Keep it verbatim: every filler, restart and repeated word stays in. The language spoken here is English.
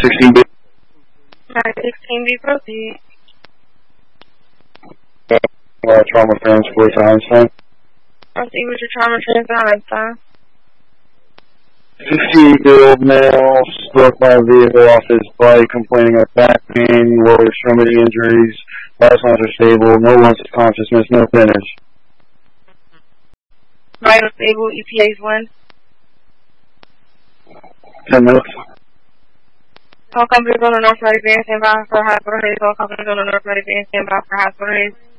sixteen B. nine sixteen B, proceed. Uh, trauma transport to Einstein. Proceed with your trauma transfer Einstein. fifty-eight-year-old male struck by a vehicle off his bike, complaining of back pain, lower extremity injuries. Last signs are stable. No loss of consciousness. No finish. Vital stable. E T A's one. Ten minutes. All companies on the North Side advance and by for hospital haze. All companies on the North Side advance and by for hospital haze.